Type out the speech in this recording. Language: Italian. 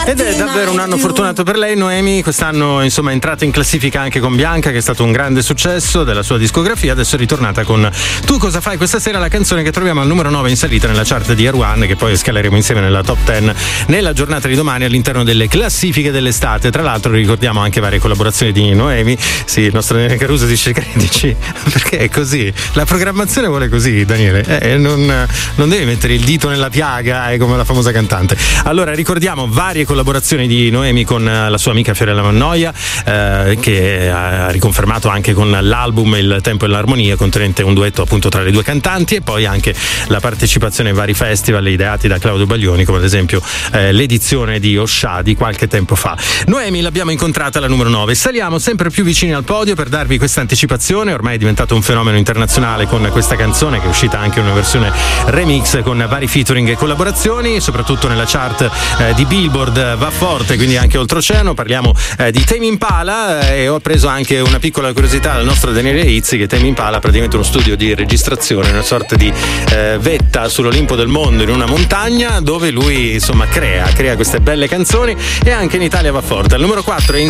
Ed è davvero un anno fortunato per lei, Noemi. Quest'anno insomma è entrata in classifica anche con Bianca, che è stato un grande successo della sua discografia. Adesso è ritornata con Tu cosa fai questa sera, la canzone che troviamo al numero 9 in salita nella chart di Air One, che poi scaleremo insieme nella top 10 nella giornata di domani all'interno delle classifiche dell'estate. Tra l'altro ricordiamo anche varie collaborazioni di Noemi. Sì, il nostro Daniele Caruso dice perché è così, la programmazione vuole così, Daniele, non devi mettere il dito nella piaga, come la famosa cantante. Allora ricordiamo varie collaborazioni di Noemi con la sua amica Fiorella Mannoia, che ha riconfermato anche con l'album Il tempo e l'armonia, contenente un duetto appunto tra le due cantanti, e poi anche la partecipazione ai vari festival ideati da Claudio Baglioni, come ad esempio l'edizione di Oscià di qualche tempo fa. Noemi l'abbiamo incontrata alla numero 9. Saliamo sempre più vicini al podio per darvi questa anticipazione. Ormai è diventato un fenomeno internazionale con questa canzone, che è uscita anche in una versione remix con vari featuring e collaborazioni, soprattutto nella chart di Billboard va forte, quindi anche oltreoceano. Parliamo di Tame Impala, e ho preso anche una piccola curiosità dal nostro Daniele Izzi, che Tame Impala è praticamente uno studio di registrazione, una sorta di vetta sull'Olimpo del mondo in una montagna, dove lui insomma crea queste belle canzoni, e anche in Italia va forte. Al numero 4 è